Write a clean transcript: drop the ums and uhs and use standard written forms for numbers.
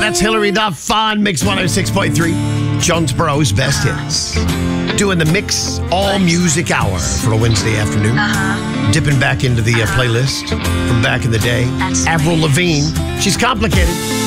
That's Hilary Duff on Mix 106.3. Jonesboro's best hits. Doing the Mix All Music Hour for a Wednesday afternoon. Dipping back into the playlist from back in the day. Avril Lavigne. She's complicated.